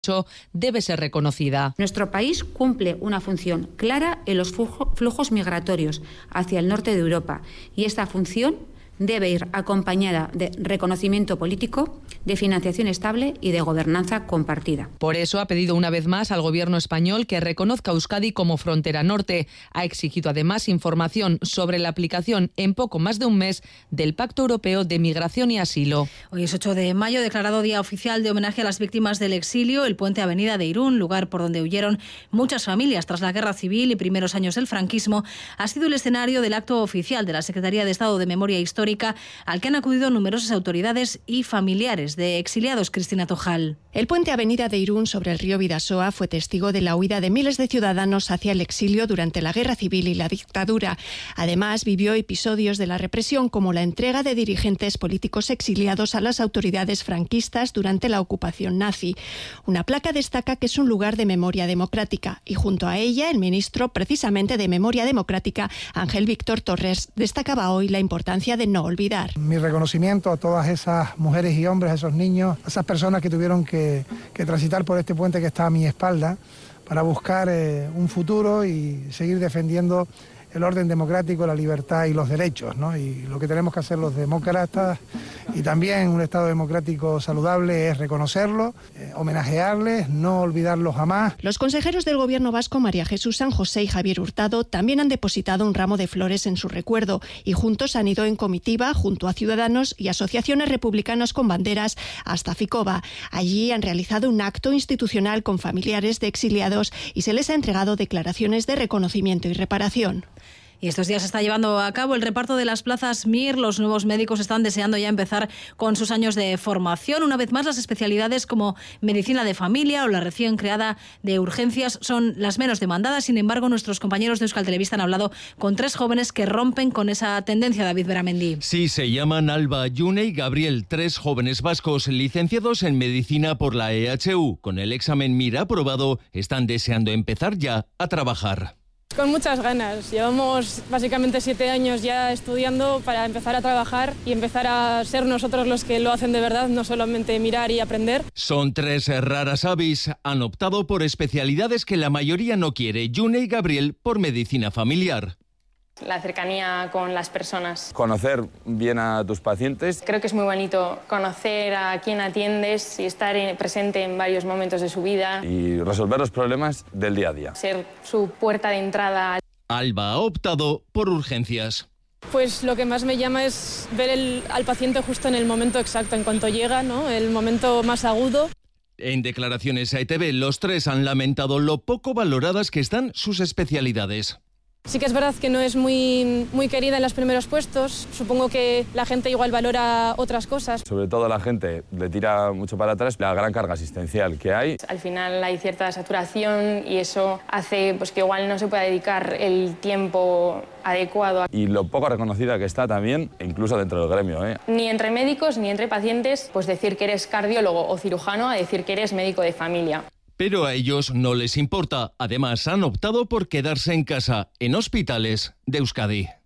debe ser reconocida. Nuestro país cumple una función clara en los flujos migratorios hacia el norte de Europa y esta función debe ir acompañada de reconocimiento político, de financiación estable y de gobernanza compartida. Por eso ha pedido una vez más al Gobierno español que reconozca a Euskadi como frontera norte. Ha exigido además información sobre la aplicación en poco más de un mes del Pacto Europeo de Migración y Asilo. Hoy es 8 de mayo, declarado Día Oficial de Homenaje a las Víctimas del Exilio. El puente Avenida de Irún, lugar por donde huyeron muchas familias tras la Guerra Civil y primeros años del franquismo, ha sido el escenario del acto oficial de la Secretaría de Estado de Memoria Histórica, al que han acudido numerosas autoridades y familiares de exiliados. Cristina Tojal. El puente Avenida de Irún sobre el río Bidasoa fue testigo de la huida de miles de ciudadanos hacia el exilio durante la Guerra Civil y la dictadura. Además, vivió episodios de la represión como la entrega de dirigentes políticos exiliados a las autoridades franquistas durante la ocupación nazi. Una placa destaca que es un lugar de memoria democrática y junto a ella el ministro precisamente de Memoria Democrática, Ángel Víctor Torres, destacaba hoy la importancia de no olvidar. Mi reconocimiento a todas esas mujeres y hombres, a esos niños, a esas personas que tuvieron que transitar por este puente que está a mi espalda para buscar un futuro y seguir defendiendo el orden democrático, la libertad y los derechos, ¿no? Y lo que tenemos que hacer los demócratas y también un Estado democrático saludable es reconocerlo, homenajearles, no olvidarlos jamás. Los consejeros del Gobierno vasco, María Jesús San José y Javier Hurtado, también han depositado un ramo de flores en su recuerdo y juntos han ido en comitiva junto a ciudadanos y asociaciones republicanas con banderas hasta Ficova. Allí han realizado un acto institucional con familiares de exiliados y se les ha entregado declaraciones de reconocimiento y reparación. Y estos días se está llevando a cabo el reparto de las plazas MIR. Los nuevos médicos están deseando ya empezar con sus años de formación. Una vez más, las especialidades como medicina de familia o la recién creada de urgencias son las menos demandadas. Sin embargo, nuestros compañeros de Euskal Telebista han hablado con 3 jóvenes que rompen con esa tendencia. David Beramendi. Sí, se llaman Alba, Yune y Gabriel, 3 jóvenes vascos licenciados en medicina por la EHU. Con el examen MIR aprobado, están deseando empezar ya a trabajar. Con muchas ganas. Llevamos básicamente 7 años ya estudiando para empezar a trabajar y empezar a ser nosotros los que lo hacen de verdad, no solamente mirar y aprender. Son 3 raras avis. Han optado por especialidades que la mayoría no quiere. Yune y Gabriel por medicina familiar. La cercanía con las personas. Conocer bien a tus pacientes. Creo que es muy bonito conocer a quién atiendes y estar presente en varios momentos de su vida. Y resolver los problemas del día a día. Ser su puerta de entrada. Alba ha optado por urgencias. Pues lo que más me llama es ver al paciente justo en el momento exacto, en cuanto llega, ¿no? El momento más agudo. En declaraciones a ETV, los 3 han lamentado lo poco valoradas que están sus especialidades. Sí que es verdad que no es muy querida en los primeros puestos. Supongo que la gente igual valora otras cosas. Sobre todo la gente le tira mucho para atrás la gran carga asistencial que hay. Al final hay cierta saturación y eso hace pues, que igual no se pueda dedicar el tiempo adecuado. Y lo poco reconocida que está también, incluso dentro del gremio. Ni entre médicos ni entre pacientes, pues decir que eres cardiólogo o cirujano a decir que eres médico de familia. Pero a ellos no les importa. Además, han optado por quedarse en casa, en hospitales de Euskadi.